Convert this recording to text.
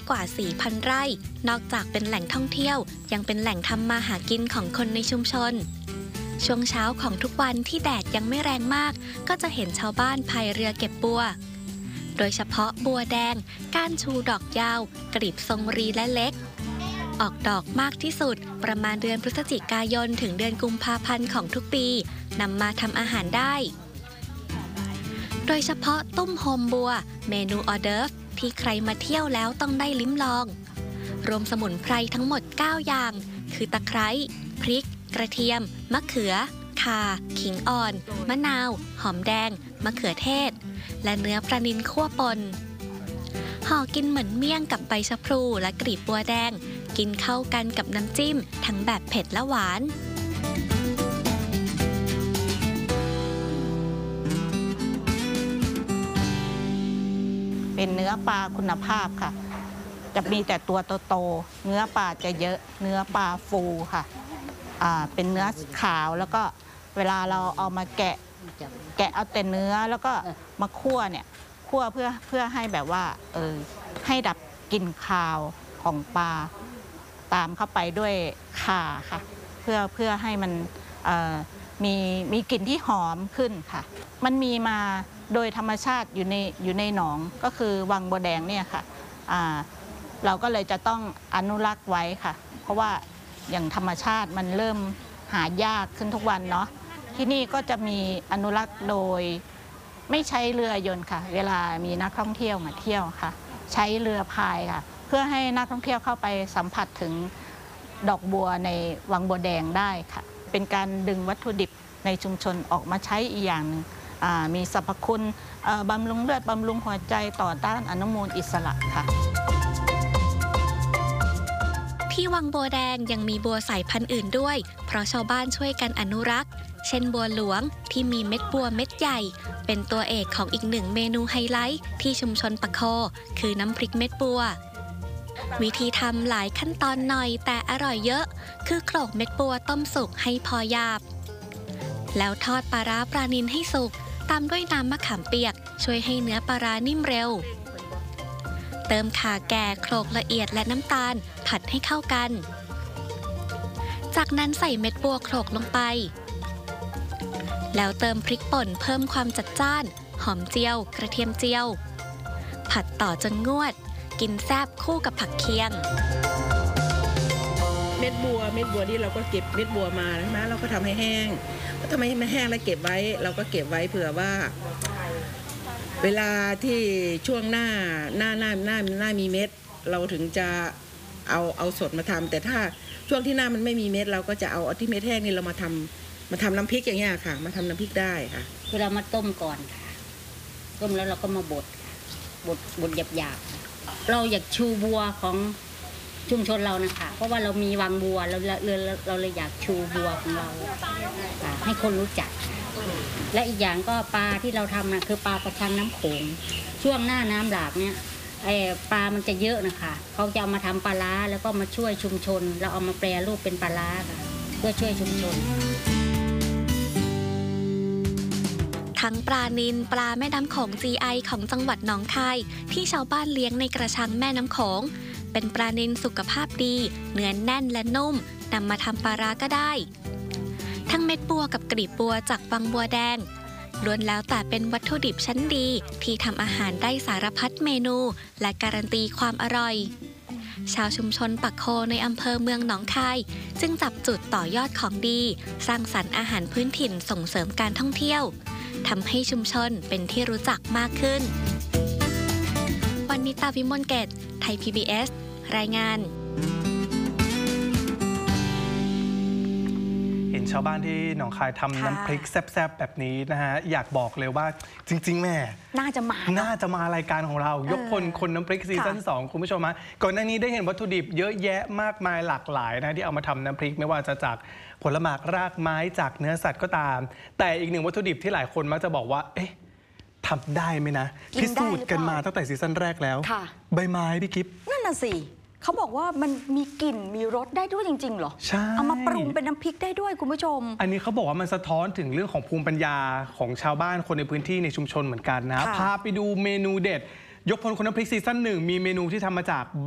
กว่า 4,000 ไร่นอกจากเป็นแหล่งท่องเที่ยวยังเป็นแหล่งทำมาหากินของคนในชุมชนช่วงเช้าของทุกวันที่แดดยังไม่แรงมากก็จะเห็นชาวบ้านพายเรือเก็บบัวโดยเฉพาะบัวแดงก้านชูดอกยาวกลีบทรงรีและเล็กออกดอกมากที่สุดประมาณเดือนพฤศจิกายนถึงเดือนกุมภาพันธ์ของทุกปีนำมาทำอาหารได้โดยเฉพาะตุ้มโฮมบัวเมนูออเดิร์ฟที่ใครมาเที่ยวแล้วต้องได้ลิ้มลองรวมสมุนไพรทั้งหมด9อย่างคือตะไคร้พริกกระเทียมมะเขือข่าขิงอ่อนมะนาวหอมแดงมะเขือเทศและเนื้อปลานิลคั่วป่นห่อกินเหมือนเมี่ยงกับใบชะพลูและกลีบบัวแดงกินเข้ากันกับน้ำจิ้มทั้งแบบเผ็ดและหวานเป็นเนื้อปลาคุณภาพค่ะจะมีแต่ตัวโตๆเนื้อปลาจะเยอะเนื้อปลาฟูค่ะเป็นเนื้อขาวแล้วก็เวลาเราเอามาแกะเอาแต่เนื้อแล้วก็มาคั่วเนี่ยคั่วเพื่อให้แบบว่าให้ดับกลิ่นคาวของปลาตามเข้าไปด้วยข่าค่ะเพื่อให้มันมีกลิ่นที่หอมขึ้นค่ะมันมีมาโดยธรรมชาติอยู่ในหนองก็คือวังบัวแดงเนี่ยค่ะเราก็เลยจะต้องอนุรักษ์ไว้ค่ะเพราะว่าอย่างธรรมชาติมันเริ่มหายากขึ้นทุกวันเนาะที่นี่ก็จะมีอนุรักษ์โดยไม่ใช้เรือยนต์ค่ะเวลามีนักท่องเที่ยวมาเที่ยวค่ะใช้เรือพายค่ะเพื่อให้นักท่องเที่ยวเข้าไปสัมผัสถึงดอกบัวในวังบัวแดงได้ค่ะเป็นการดึงวัตถุดิบในชุมชนออกมาใช้อีกอย่างหนึ่งมีสรรพคุณบำรุงเลือดบำรุงหัวใจต่อต้านอนุมูลอิสระค่ะที่วังบัวแดงยังมีบัวสายพันธุ์อื่นด้วยเพราะชาวบ้านช่วยกันอนุรักษ์เช่นบัวหลวงที่มีเม็ดบัวเม็ดใหญ่เป็นตัวเอกของอีกหนึ่งเมนูไฮไลท์ที่ชุมชนปะโคคือน้ำพริกเม็ดบัววิธีทำหลายขั้นตอนหน่อยแต่อร่อยเยอะคือโขลกเม็ดบัวต้มสุกให้พอหยาบแล้วทอดปลาร้าปลานิลให้สุกตามด้วยน้ำมะขามเปียกช่วยให้เนื้อปลาร้านิ่มเร็วเติมข่าแก่โขลกละเอียดและน้ำตาลผัดให้เข้ากันจากนั้นใส่เม็ดบัวโขลกลงไปแล้วเติมพริกป่นเพิ่มความจัดจ้านหอมเจียวกระเทียมเจียวผัดต่อจนงวดกินแซ่บคู่กับผักเคียงเม็ดบัวนี่เราก็เก็บเม็ดบัวมาใช่ไหมเราก็ทำให้แห้งทำไมมันแห้งแล้วเก็บไว้เราก็เก็บไว้เผื่อว่าเวลาที่ช่วงหน้ามีเม็ดเราถึงจะเอาสดมาทำแต่ถ้าช่วงที่หน้ามันไม่มีเม็ดเราก็จะเอาที่เม็ดแห้งนี่เรามาทำน้ำพริกอย่างเงี้ยค่ะมาทำน้ำพริกได้ค่ะเวลามาต้มก่อนต้มแล้วเราก็มาบดหยาบๆเราอยากชูบัวของชุมชนเรานะคะเพราะว่าเรามีวังบัวเราเลยอยากชูบัวของเราให้คนรู้จักและอีกอย่างก็ปลาที่เราทำนะคือปลากระชังน้ำโขงช่วงหน้าน้ำหลากเนี่ยปลามันจะเยอะนะคะเขาจะเอามาทำปลาร้าแล้วก็มาช่วยชุมชนเราเอามาแปรรูปเป็นปลาร้าค่ะเพื่อช่วยชุมชนทั้งปลานิลปลาแม่น้ำโขง GI ของจังหวัดหนองคายที่ชาวบ้านเลี้ยงในกระชังแม่น้ำโขงเป็นปลานิลสุขภาพดีเนื้อแน่นและนุ่มนำมาทำปลาร้าก็ได้ทั้งเม็ดบัวกับกลีบบัวจากวังบัวแดงล้วนแล้วแต่เป็นวัตถุดิบชั้นดีที่ทำอาหารได้สารพัดเมนูและการันตีความอร่อยชาวชุมชนปากโคในอำเภอเมืองหนองคายจึงจับจุดต่อยอดของดีสร้างสรรค์อาหารพื้นถิ่นส่งเสริมการท่องเที่ยวทำให้ชุมชนเป็นที่รู้จักมากขึ้นวรรณิตา วิมลเกตไทย PBS รายงานเห็นชาวบ้านที่หนองคายทำน้ำพริกแซ่บๆแบบนี้นะฮะอยากบอกเลยว่าจริงๆแม่น่าจะมารายการของเรายกพลคนน้ำพริกซีซั่น2คุณผู้ชมฮะก่อนหน้านี้ได้เห็นวัตถุดิบเยอะแยะมากมายหลากหลายนะที่เอามาทำน้ำพริกไม่ว่าจะจากผลหมากรากไม้จากเนื้อสัตว์ก็ตามแต่อีกหนึ่งวัตถุดิบที่หลายคนมักจะบอกว่าเอ๊ะทำได้ไหมนะพิสูจน์กันมาตั้งแต่ซีซั่นแรกแล้วใบไม้พี่กิ๊บนั่นน่ะสิเขาบอกว่ามันมีกลิ่นมีรสได้ด้วยจริงๆเหรอใช่เอามาปรุงเป็นน้ำพริกได้ด้วยคุณผู้ชมอันนี้เขาบอกว่ามันสะท้อนถึงเรื่องของภูมิปัญญาของชาวบ้านคนในพื้นที่ในชุมชนเหมือนกันนะพาไปดูเมนูเด็ดยกพลคนน้ำพริกซีซั่น1มีเมนูที่ทำมาจาก